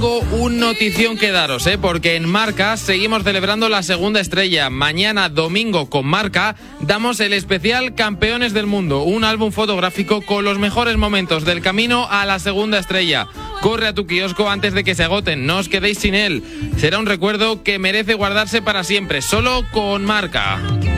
Un notición que daros, porque en Marca seguimos celebrando la segunda estrella. Mañana domingo con Marca damos el especial Campeones del Mundo, un álbum fotográfico con los mejores momentos del camino a la segunda estrella. Corre a tu kiosco antes de que se agoten, no os quedéis sin él. Será un recuerdo que merece guardarse para siempre, solo con Marca.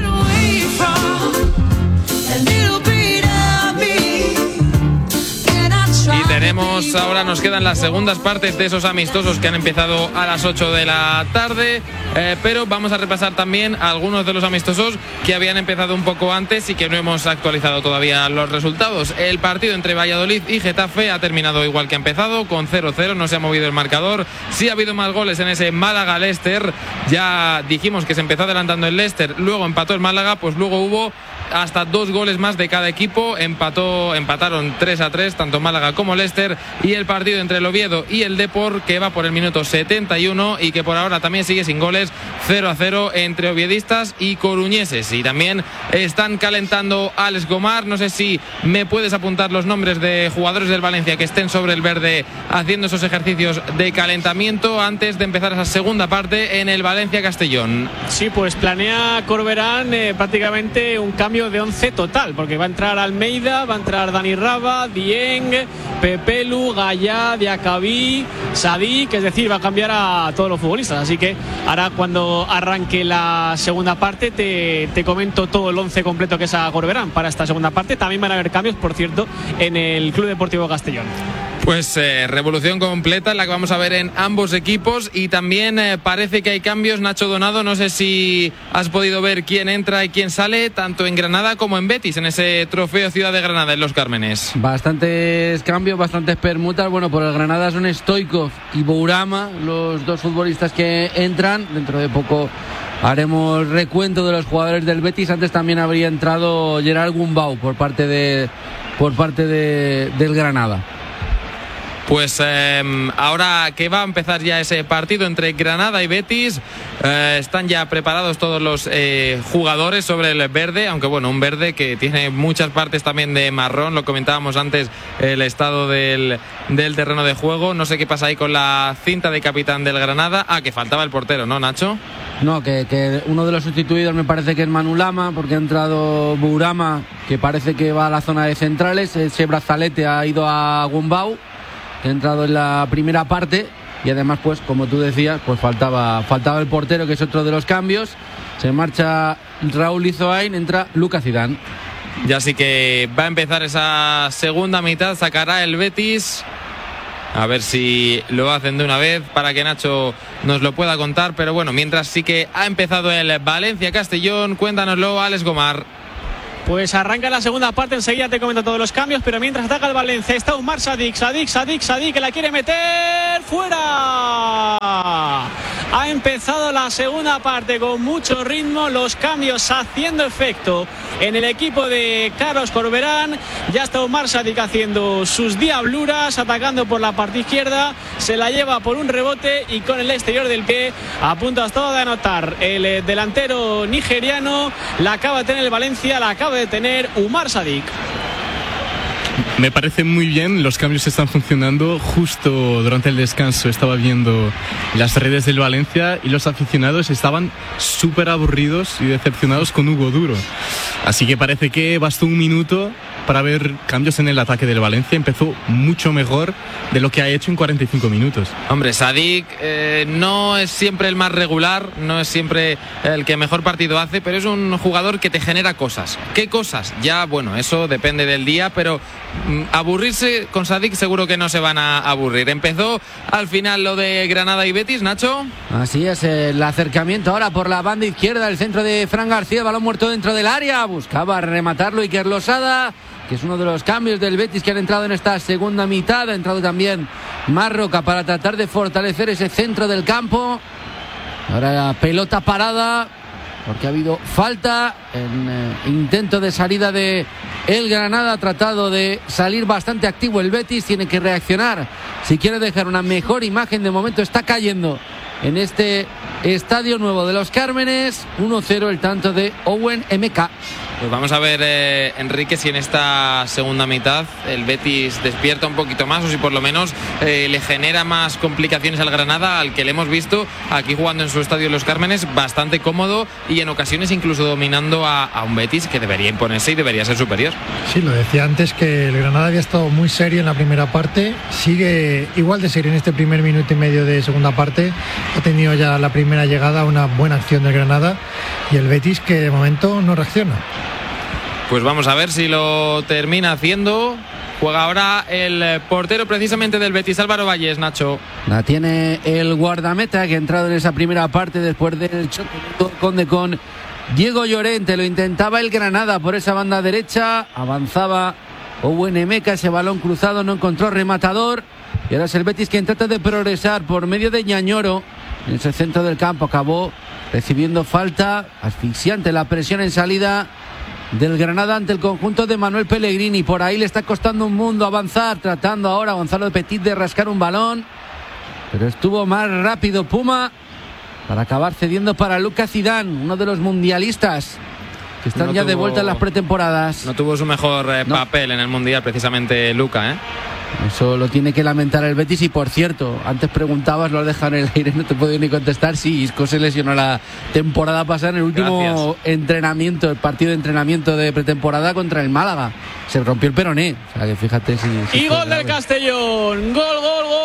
Y tenemos, ahora nos quedan las segundas partes de esos amistosos que han empezado a las 8 de la tarde, pero vamos a repasar también algunos de los amistosos que habían empezado un poco antes y que no hemos actualizado todavía los resultados. El partido entre Valladolid y Getafe ha terminado igual que ha empezado, con 0-0, no se ha movido el marcador. Sí ha habido más goles en ese Málaga-Leicester, ya dijimos que se empezó adelantando el Leicester, luego empató el Málaga, pues luego hubo hasta 2 goles más de cada equipo, empataron 3-3 tanto Málaga como Leicester, y el partido entre el Oviedo y el Depor, que va por el minuto 71 y que por ahora también sigue sin goles, 0-0 entre oviedistas y coruñeses. Y también están calentando Alex Gomar. No sé si me puedes apuntar los nombres de jugadores del Valencia que estén sobre el verde haciendo esos ejercicios de calentamiento antes de empezar esa segunda parte en el Valencia-Castellón. Sí, pues planea Corberán prácticamente un cambio de 11 total, porque va a entrar Almeida, va a entrar Dani Raba, Dieng, Pepelu, Gallá, Diacabí, Sadik, es decir, va a cambiar a todos los futbolistas. Así que ahora, cuando arranque la segunda parte, te comento todo el 11 completo que es a Corberán para esta segunda parte. También van a haber cambios, por cierto, en el Club Deportivo Castellón. Pues revolución completa la que vamos a ver en ambos equipos, y también parece que hay cambios. Nacho Donado, no sé si has podido ver quién entra y quién sale, tanto en Granada como en Betis, en ese trofeo Ciudad de Granada en Los Cármenes. Bastantes cambios, bastantes permutas. Bueno, por el Granada son Stoikov y Bourama los dos futbolistas que entran. Dentro de poco haremos recuento de los jugadores del Betis. Antes también habría entrado Gerard Gumbau por parte del Granada. Pues ahora que va a empezar ya ese partido entre Granada y Betis, están ya preparados todos los jugadores sobre el verde, aunque bueno, un verde que tiene muchas partes también de marrón. Lo comentábamos antes, el estado del terreno de juego. No sé qué pasa ahí con la cinta de capitán del Granada. Que faltaba el portero, ¿no, Nacho? No, que uno de los sustituidos me parece que es Manu Lama, porque ha entrado Bourama, que parece que va a la zona de centrales. Ese brazalete ha ido a Gumbau, que ha entrado en la primera parte, y además, pues como tú decías, pues faltaba el portero, que es otro de los cambios. Se marcha Raúl Izoain, entra Lucas Zidane. Ya sí que va a empezar esa segunda mitad, sacará el Betis. A ver si lo hacen de una vez para que Nacho nos lo pueda contar. Pero bueno, mientras sí que ha empezado el Valencia-Castellón. Cuéntanoslo, Alex Gomar. Pues arranca la segunda parte, enseguida te comento todos los cambios, pero mientras ataca el Valencia está Umar Sadik, que la quiere meter fuera. Ha empezado la segunda parte con mucho ritmo, los cambios haciendo efecto en el equipo de Carlos Corberán. Ya está Umar Sadik haciendo sus diabluras, atacando por la parte izquierda, se la lleva por un rebote y con el exterior del pie a punto hasta de anotar el delantero nigeriano. La acaba de tener el Valencia, la acaba de tener Umar Sadik. Me parece muy bien, los cambios están funcionando. Justo durante el descanso estaba viendo las redes del Valencia y los aficionados estaban súper aburridos y decepcionados con Hugo Duro. Así que parece que bastó un minuto para ver cambios en el ataque del Valencia. Empezó mucho mejor de lo que ha hecho en 45 minutos. Hombre, Sadik no es siempre el más regular, no es siempre el que mejor partido hace, pero es un jugador que te genera cosas. ¿Qué cosas? Ya, bueno, eso depende del día, pero aburrirse con Sadik seguro que no se van a aburrir. Empezó al final lo de Granada y Betis, Nacho. Así es, el acercamiento ahora por la banda izquierda, el centro de Fran García, balón muerto dentro del área, buscaba rematarlo Iker Losada, que es uno de los cambios del Betis que han entrado en esta segunda mitad. Ha entrado también Marroca para tratar de fortalecer ese centro del campo. Ahora pelota parada, porque ha habido falta en intento de salida de el Granada. Ha tratado de salir bastante activo el Betis, tiene que reaccionar si quiere dejar una mejor imagen. De momento está cayendo en este Estadio Nuevo de Los Cármenes. 1-0 el tanto de Owen MK. Pues vamos a ver, Enrique, si en esta segunda mitad el Betis despierta un poquito más o si por lo menos le genera más complicaciones al Granada, al que le hemos visto aquí jugando en su estadio Los Cármenes bastante cómodo y en ocasiones incluso dominando a un Betis que debería imponerse y debería ser superior. Sí, lo decía antes que el Granada había estado muy serio en la primera parte, sigue igual de serio en este primer minuto y medio de segunda parte, ha tenido ya la primera llegada, una buena acción del Granada y el Betis que de momento no reacciona. Pues vamos a ver si lo termina haciendo. Juega ahora el portero precisamente del Betis, Álvaro Valles, Nacho. La tiene el guardameta que ha entrado en esa primera parte después del choque con Diego Llorente. Lo intentaba el Granada por esa banda derecha, avanzaba Owen Emeka, ese balón cruzado no encontró rematador y ahora es el Betis quien trata de progresar por medio de Ñañoro en ese centro del campo. Acabó recibiendo falta, asfixiante la presión en salida del Granada ante el conjunto de Manuel Pellegrini. Por ahí le está costando un mundo avanzar, tratando ahora Gonzalo Petit de rascar un balón, pero estuvo más rápido Puma para acabar cediendo para Lucas Zidane, uno de los mundialistas que están ya de vuelta en las pretemporadas. No tuvo su mejor papel en el Mundial precisamente Luca, Eso lo tiene que lamentar el Betis. Y por cierto, antes preguntabas, lo has dejado en el aire, no te puedo ni contestar. Sí, Isco se lesionó la temporada pasada en el último entrenamiento, el partido de entrenamiento de pretemporada contra el Málaga. Se rompió el peroné. O sea que fíjate si y gol del Castellón. Gol.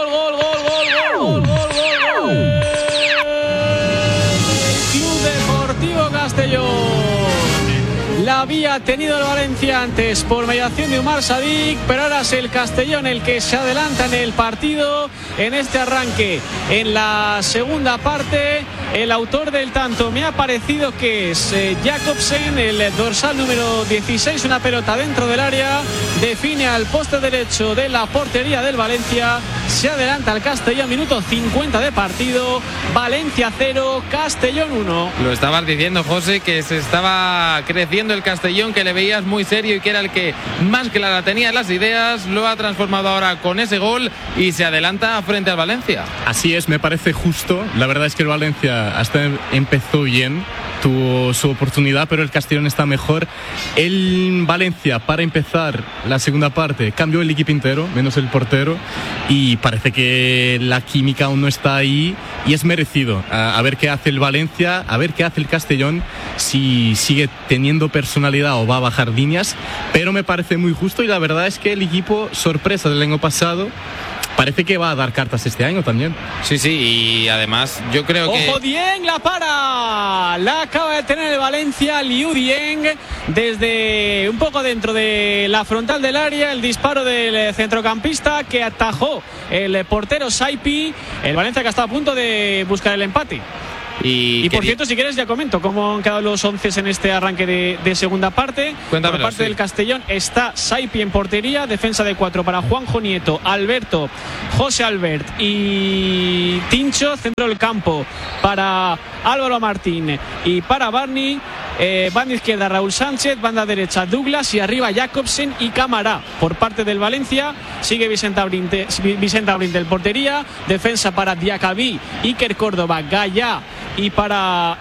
Club Deportivo Castellón. La había tenido el Valencia antes por mediación de Umar Sadik, pero ahora es el Castellón el que se adelanta en el partido en este arranque. En la segunda parte, el autor del tanto me ha parecido que es Jacobsen, el dorsal número 16, una pelota dentro del área, define al poste derecho de la portería del Valencia, se adelanta el Castellón, minuto 50 de partido, Valencia 0, Castellón 1. Lo estabas diciendo, José, que se estaba creciendo el Castellón, que le veías muy serio y que era el que más clara tenía las ideas. Lo ha transformado ahora con ese gol y se adelanta frente al Valencia. Así es, me parece justo. La verdad es que el Valencia hasta empezó bien, tuvo su oportunidad, pero el Castellón está mejor. El Valencia, para empezar la segunda parte, cambió el equipo entero, menos el portero, y parece que la química aún no está ahí y es merecido. A ver qué hace el Valencia, a ver qué hace el Castellón, si sigue teniendo personalidad o va a bajar líneas, pero me parece muy justo y la verdad es que el equipo sorpresa del año pasado parece que va a dar cartas este año también. Sí, y además yo creo que... ¡Ojo, Dieng la para! La acaba de tener el Valencia, Liu Dieng, desde un poco dentro de la frontal del área, el disparo del centrocampista que atajó el portero Saipi, el Valencia que está a punto de buscar el empate. Y por cierto, si quieres ya comento cómo han quedado los 11 en este arranque de segunda parte. Cuéntamelo, por parte del Castellón está Saipi en portería, defensa de 4 para Juanjo Nieto, Alberto, José Albert y Tincho, centro del campo para Álvaro Martín y para Barney, banda izquierda Raúl Sánchez, banda derecha Douglas y arriba Jacobsen y Camará. Por parte del Valencia sigue Vicente Abrinte en portería, defensa para Diacabí, Iker Córdoba, Gallá y para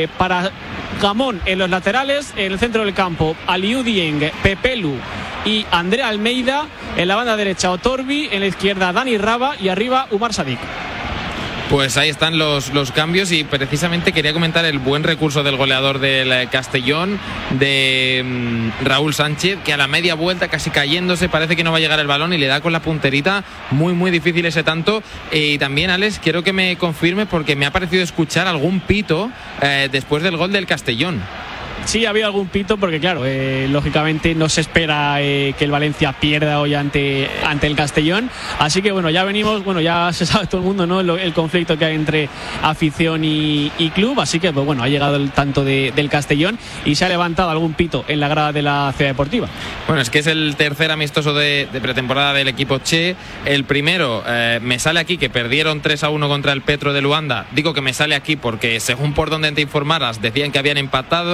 Gamón en los laterales. En el centro del campo Aliou Dieng, Pepelu y André Almeida. En la banda derecha Otorbi, en la izquierda Dani Raba y arriba Umar Sadik. Pues ahí están los cambios y precisamente quería comentar el buen recurso del goleador del Castellón, de Raúl Sánchez, que a la media vuelta casi cayéndose parece que no va a llegar el balón y le da con la punterita, muy difícil ese tanto. Y también, Alex, quiero que me confirme porque me ha parecido escuchar algún pito después del gol del Castellón. Sí, ha habido algún pito porque claro, lógicamente no se espera que el Valencia pierda hoy ante el Castellón, así que bueno, ya venimos, ya se sabe todo el mundo, ¿no?, el conflicto que hay entre afición y club, así que pues bueno, ha llegado el tanto del Castellón y se ha levantado algún pito en la grada de la Ciudad Deportiva. Bueno, es que es el tercer amistoso de pretemporada del equipo Che. El primero me sale aquí que perdieron 3-1 contra el Petro de Luanda. Digo que me sale aquí porque según por donde te informaras decían que habían empatado, que había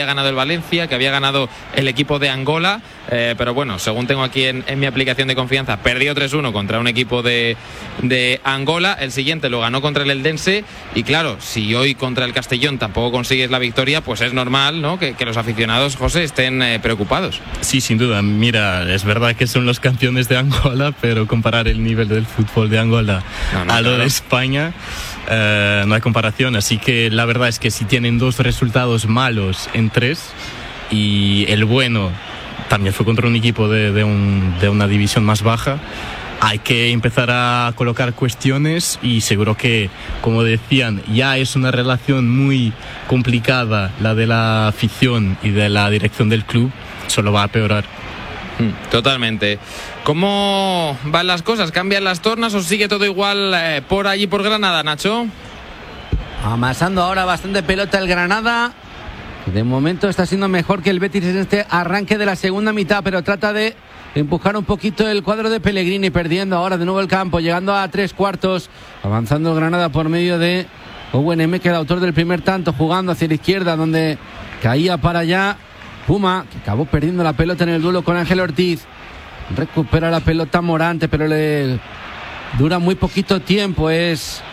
había ganado el Valencia, que había ganado el equipo de Angola, pero bueno, según tengo aquí en mi aplicación de confianza, perdió 3-1 contra un equipo de Angola, el siguiente lo ganó contra el Eldense, y claro, si hoy contra el Castellón tampoco consigues la victoria, pues es normal, ¿no?, que los aficionados, José, estén preocupados. Sí, sin duda. Mira, es verdad que son los campeones de Angola, pero comparar el nivel del fútbol de Angola a lo de España, no hay comparación. Así que la verdad es que si tienen 2 resultados malos en 3, y el bueno también fue contra un equipo de una división más baja, hay que empezar a colocar cuestiones, y seguro que, como decían, ya es una relación muy complicada la de la afición y de la dirección del club, solo va a empeorar. Totalmente. ¿Cómo van las cosas? ¿Cambian las tornas o sigue todo igual por allí, por Granada, Nacho? Amasando ahora bastante pelota el Granada. De momento está siendo mejor que el Betis en este arranque de la segunda mitad, pero trata de empujar un poquito el cuadro de Pellegrini, perdiendo ahora de nuevo el campo, llegando a 3/4, avanzando el Granada por medio de Owen M, que es el autor del primer tanto, jugando hacia la izquierda, donde caía para allá Puma, que acabó perdiendo la pelota en el duelo con Ángel Ortiz. Recupera la pelota Morante, pero le dura muy poquito tiempo. Es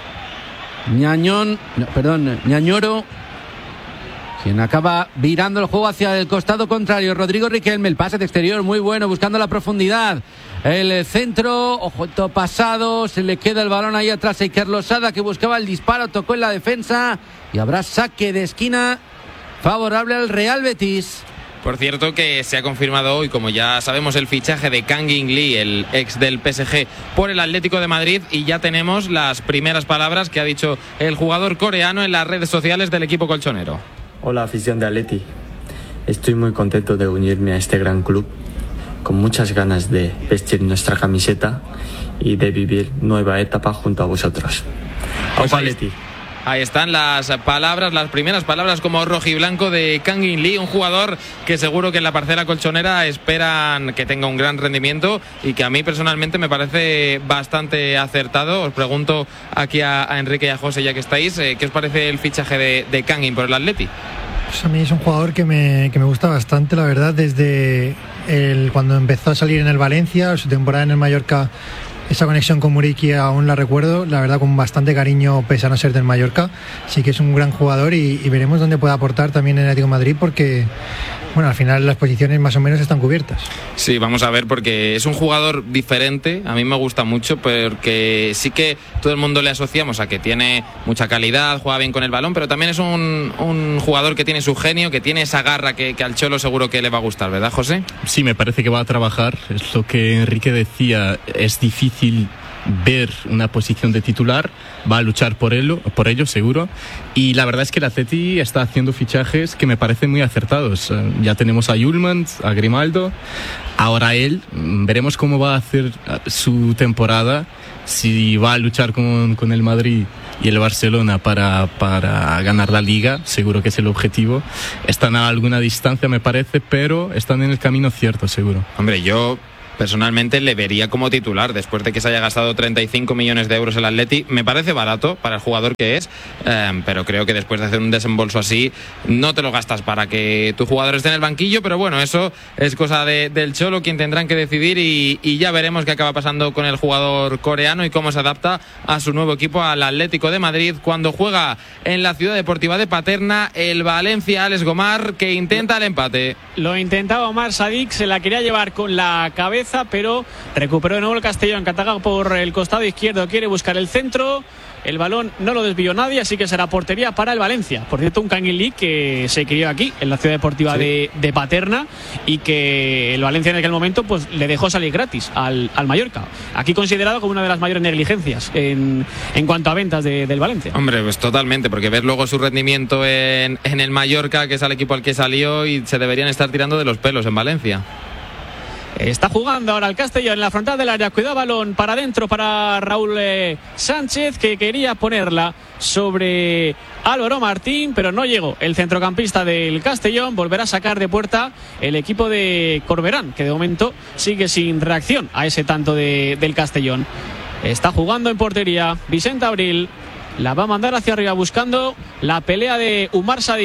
Ñañoro quien acaba virando el juego hacia el costado contrario. Rodrigo Riquelme, el pase de exterior muy bueno, buscando la profundidad. El centro, ojo pasado, se le queda el balón ahí atrás a Iker Losada, que buscaba el disparo, tocó en la defensa, y habrá saque de esquina favorable al Real Betis. Por cierto, que se ha confirmado hoy, como ya sabemos, el fichaje de Kang In Lee, el ex del PSG, por el Atlético de Madrid, y ya tenemos las primeras palabras que ha dicho el jugador coreano en las redes sociales del equipo colchonero. Hola, afición de Atleti. Estoy muy contento de unirme a este gran club, con muchas ganas de vestir nuestra camiseta y de vivir nueva etapa junto a vosotros. Pues Atleti. Ahí están las palabras, las primeras palabras como rojiblanco de Kang In Lee, un jugador que seguro que en la parcela colchonera esperan que tenga un gran rendimiento, y que a mí personalmente me parece bastante acertado. Os pregunto aquí a Enrique y a José, ya que estáis, ¿qué os parece el fichaje de Kang In por el Atleti? Pues a mí es un jugador que me gusta bastante, la verdad, desde cuando empezó a salir en el Valencia, su temporada en el Mallorca. Esa conexión con Muriqui aún la recuerdo, la verdad, con bastante cariño, pese a no ser del Mallorca. Sí que es un gran jugador, y veremos dónde puede aportar también en el Atlético de Madrid, porque bueno, al final las posiciones más o menos están cubiertas. Sí, vamos a ver, porque es un jugador diferente, a mí me gusta mucho, porque sí que todo el mundo le asociamos a que tiene mucha calidad, juega bien con el balón, pero también es un jugador que tiene su genio, que tiene esa garra que al Cholo seguro que le va a gustar, ¿verdad, José? Sí, me parece que va a trabajar, es lo que Enrique decía, es difícil ver una posición de titular, va a luchar por ello seguro, y la verdad es que el Atleti está haciendo fichajes que me parecen muy acertados. Ya tenemos a Yulmans, a Grimaldo, ahora él, veremos cómo va a hacer su temporada, si va a luchar con el Madrid y el Barcelona para ganar la Liga, seguro que es el objetivo. Están a alguna distancia, me parece, pero están en el camino cierto, seguro. Hombre, yo personalmente le vería como titular después de que se haya gastado 35 millones de euros el Atleti. Me parece barato para el jugador que es, pero creo que después de hacer un desembolso así no te lo gastas para que tu jugador esté en el banquillo, pero bueno, eso es cosa del Cholo, quien tendrán que decidir, y ya veremos qué acaba pasando con el jugador coreano y cómo se adapta a su nuevo equipo, al Atlético de Madrid, cuando juega en la Ciudad Deportiva de Paterna el Valencia. Alex Gomar, que intenta el empate. Lo intentaba Omar Sadik, se la quería llevar con la cabeza, pero recuperó de nuevo el Castellón, que ataca por el costado izquierdo, quiere buscar el centro, el balón no lo desvió nadie, así que será portería para el Valencia. Por cierto, un Kang In Lee que se crió aquí en la Ciudad Deportiva de Paterna, y que el Valencia en aquel momento pues le dejó salir gratis al Mallorca, aquí considerado como una de las mayores negligencias en cuanto a ventas del Valencia. Hombre, pues totalmente, porque ves luego su rendimiento en el Mallorca, que es el equipo al que salió, y se deberían estar tirando de los pelos en Valencia. Está jugando ahora el Castellón en la frontal del área. Cuidado, balón para adentro para Raúl Sánchez, que quería ponerla sobre Álvaro Martín, pero no llegó el centrocampista del Castellón. Volverá a sacar de puerta el equipo de Corberán, que de momento sigue sin reacción a ese tanto del Castellón. Está jugando en portería Vicente Abril. La va a mandar hacia arriba buscando la pelea de Umar Sadik.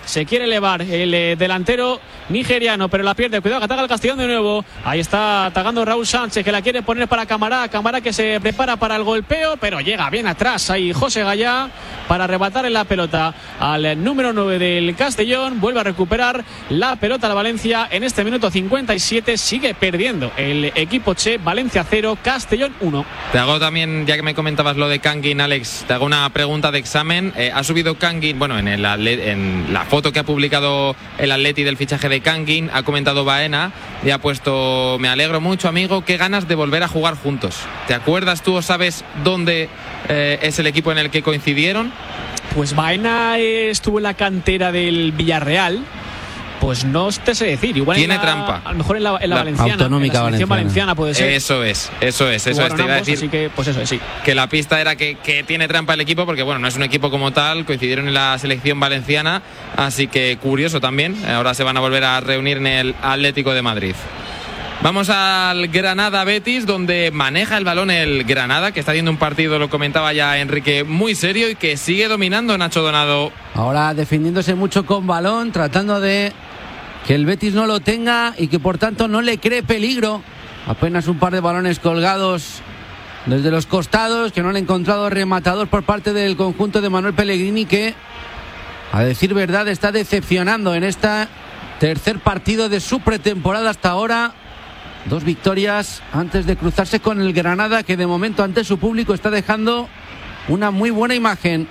Se quiere elevar el delantero nigeriano, pero la pierde. Cuidado que ataca el Castellón de nuevo. Ahí está atacando Raúl Sánchez, que la quiere poner para Camará. Camará que se prepara para el golpeo, pero llega bien atrás. Ahí José Gallá para arrebatarle la pelota al número 9 del Castellón. Vuelve a recuperar la pelota al Valencia. En este minuto 57 sigue perdiendo el equipo che. Valencia 0, Castellón 1. Te hago también, ya que me comentabas lo de Kangin, Alex, te hago una pregunta de examen. Ha subido Kangin, bueno, en la foto que ha publicado el Atleti del fichaje de Kangin, ha comentado Baena y ha puesto: me alegro mucho, amigo, qué ganas de volver a jugar juntos. ¿Te acuerdas tú o sabes dónde es el equipo en el que coincidieron? Pues Baena estuvo en la cantera del Villarreal. Pues no te sé decir, igual tiene trampa. A lo mejor en la Valenciana, Autonómica, en la selección valenciana puede ser. Eso es, te iba a decir. Así que, pues eso es, sí. Que la pista era que tiene trampa el equipo, porque bueno, no es un equipo como tal, coincidieron en la selección valenciana, así que curioso también. Ahora se van a volver a reunir en el Atlético de Madrid. Vamos al Granada-Betis, donde maneja el balón el Granada, que está haciendo un partido, lo comentaba ya Enrique, muy serio y que sigue dominando Nacho Donado. Ahora defendiéndose mucho con balón, tratando de que el Betis no lo tenga y que por tanto no le cree peligro. Apenas un par de balones colgados desde los costados, que no han encontrado rematador por parte del conjunto de Manuel Pellegrini, que, a decir verdad, está decepcionando en este tercer partido de su pretemporada hasta ahora. 2 victorias antes de cruzarse con el Granada, que de momento ante su público está dejando una muy buena imagen.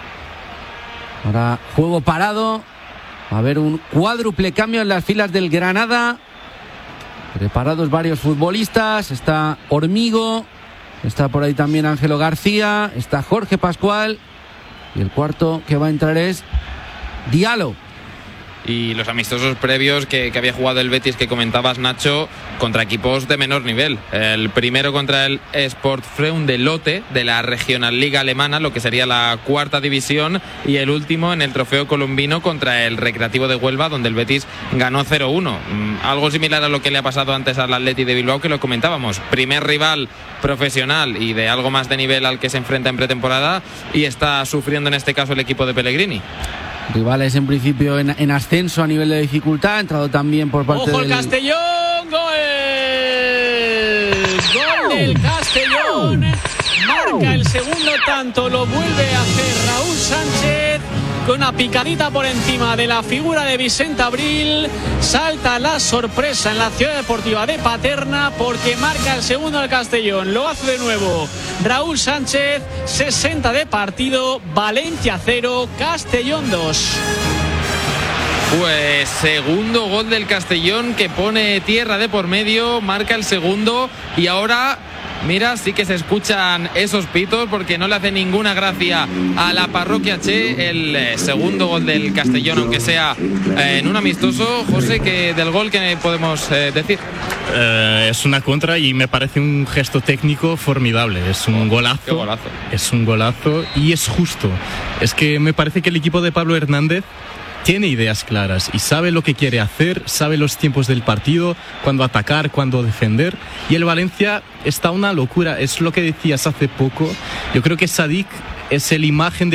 Ahora juego parado. Va a haber un cuádruple cambio en las filas del Granada. Preparados varios futbolistas. Está Hormigo. Está por ahí también Ángelo García. Está Jorge Pascual. Y el cuarto que va a entrar es Diallo. Y los amistosos previos que había jugado el Betis, que comentabas, Nacho, contra equipos de menor nivel. El primero contra el Sportfreund de Lotte, de la Regionalliga alemana, lo que sería la 4ª división, y el último en el Trofeo Colombino contra el Recreativo de Huelva, donde el Betis ganó 0-1. Algo similar a lo que le ha pasado antes al Atleti de Bilbao, que lo comentábamos. Primer rival profesional y de algo más de nivel al que se enfrenta en pretemporada, y está sufriendo en este caso el equipo de Pellegrini. Rivales en principio en ascenso a nivel de dificultad. Ha entrado también por parte del Castellón. ¡Gol! ¡Gol del Castellón! Marca el segundo tanto. Lo vuelve a hacer Raúl Sánchez con una picadita por encima de la figura de Vicente Abril. Salta la sorpresa en la Ciudad Deportiva de Paterna, porque marca el segundo al Castellón. Lo hace de nuevo Raúl Sánchez. 60 de partido. Valencia 0, Castellón 2. Pues segundo gol del Castellón, que pone tierra de por medio, marca el segundo, y ahora, mira, sí que se escuchan esos pitos, porque no le hace ninguna gracia a la parroquia che el segundo gol del Castellón, aunque sea en un amistoso. José, que del gol, ¿qué podemos decir? Es una contra y me parece un gesto técnico formidable. Es un golazo. Qué golazo. Es un golazo y es justo. Es que me parece que el equipo de Pablo Hernández tiene ideas claras y sabe lo que quiere hacer, sabe los tiempos del partido, cuándo atacar, cuándo defender. Y el Valencia está una locura. Es lo que decías hace poco. Yo creo que Sadik es el imagen de